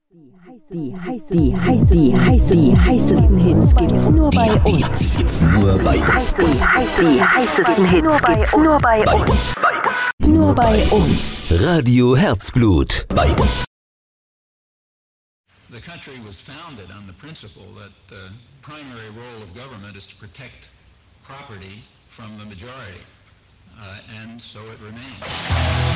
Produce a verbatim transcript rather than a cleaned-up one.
Die, heiß, die, heiß, die, heiß, die heißesten Hits gibt's nur bei uns. Gibt's nur bei uns. Die, heiß, die heißesten Hits gibt's nur bei uns. Nur bei uns. Radio Herzblut. Bei uns. The country was founded on the principle that the primary role of government is to protect property from the majority, uh, and so it remains.